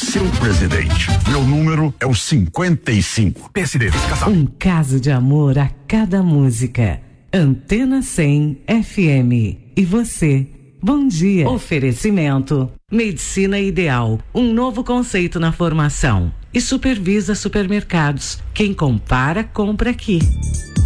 seu presidente. Meu número é o 55. PSD, Fiscal. Um caso de amor a cada música. Antena 100 FM. E você? Bom dia. Oferecimento. Medicina Ideal. Um novo conceito na formação. E Supervisa Supermercados. Quem compara, compra aqui.